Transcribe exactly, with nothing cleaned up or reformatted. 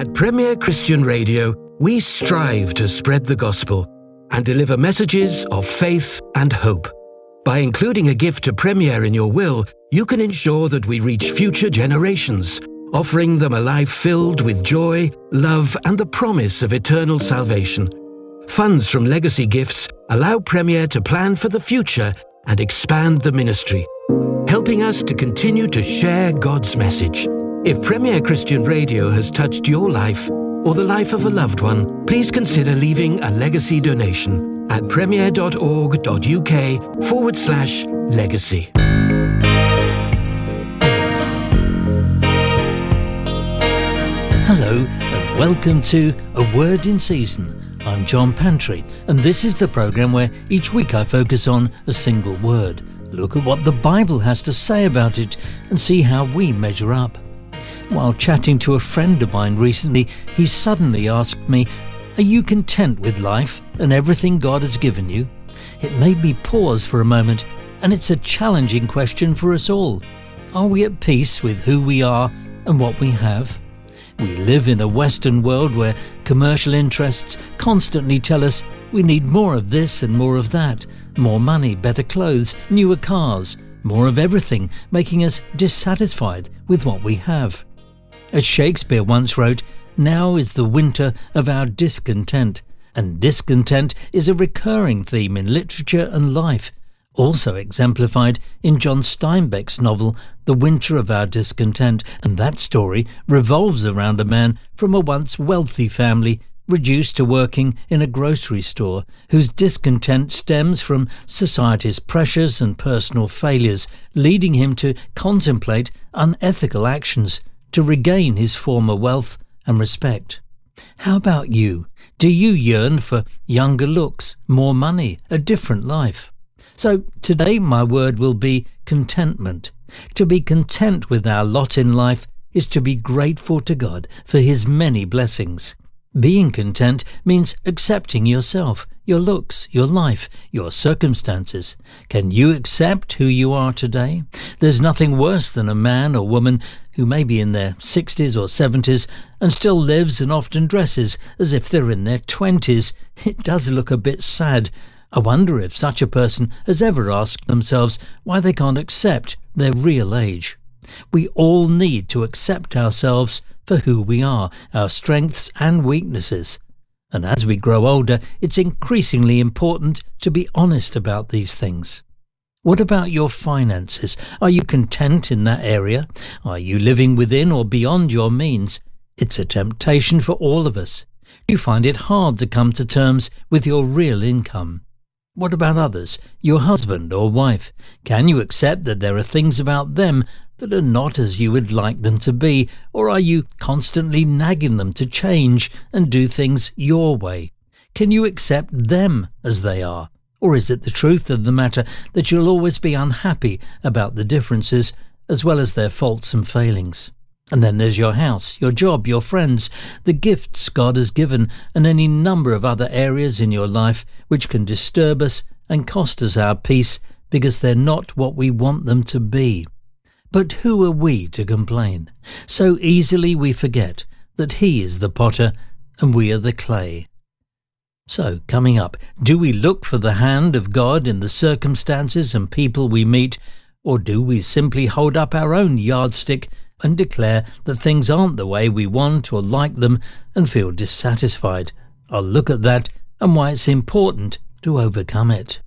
At Premier Christian Radio, we strive to spread the gospel and deliver messages of faith and hope. By including a gift to Premier in your will, you can ensure that we reach future generations, offering them a life filled with joy, love, and the promise of eternal salvation. Funds from legacy gifts allow Premier to plan for the future and expand the ministry, helping us to continue to share God's message. If Premier Christian Radio has touched your life or the life of a loved one, please consider leaving a legacy donation at premier.org.uk forward slash legacy. Hello and welcome to A Word in Season. I'm John Pantry, and this is the programme where each week I focus on a single word, look at what the Bible has to say about it and see how we measure up. While chatting to a friend of mine recently, he suddenly asked me, "Are you content with life and everything God has given you?" It made me pause for a moment, and it's a challenging question for us all. Are we at peace with who we are and what we have? We live in a Western world where commercial interests constantly tell us we need more of this and more of that, more money, better clothes, newer cars, more of everything, making us dissatisfied with what we have. As Shakespeare once wrote, "Now is the winter of our discontent," and discontent is a recurring theme in literature and life, also exemplified in John Steinbeck's novel The Winter of Our Discontent, and that story revolves around a man from a once wealthy family reduced to working in a grocery store, whose discontent stems from society's pressures and personal failures, leading him to contemplate unethical actions to regain his former wealth and respect. How about you? Do you yearn for younger looks, more money, a different life? So today my word will be contentment. To be content with our lot in life is to be grateful to God for His many blessings. Being content means accepting yourself, your looks, your life, your circumstances. Can you accept who you are today? There's nothing worse than a man or woman who may be in their sixties or seventies and still lives and often dresses as if they're in their twenties. It does look a bit sad. I wonder if such a person has ever asked themselves why they can't accept their real age. We all need to accept ourselves for who we are, our strengths and weaknesses. And as we grow older, it's increasingly important to be honest about these things. What about your finances? Are you content in that area? Are you living within or beyond your means? It's a temptation for all of us. Do you find it hard to come to terms with your real income? What about others, your husband or wife? Can you accept that there are things about them that are not as you would like them to be, or are you constantly nagging them to change and do things your way? Can you accept them as they are? Or is it the truth of the matter that you'll always be unhappy about the differences as well as their faults and failings? And then there's your house, your job, your friends, the gifts God has given, and any number of other areas in your life which can disturb us and cost us our peace because they're not what we want them to be. But who are we to complain? So easily we forget that He is the potter and we are the clay. So, coming up, do we look for the hand of God in the circumstances and people we meet, or do we simply hold up our own yardstick and declare that things aren't the way we want or like them and feel dissatisfied? I'll look at that and why it's important to overcome it.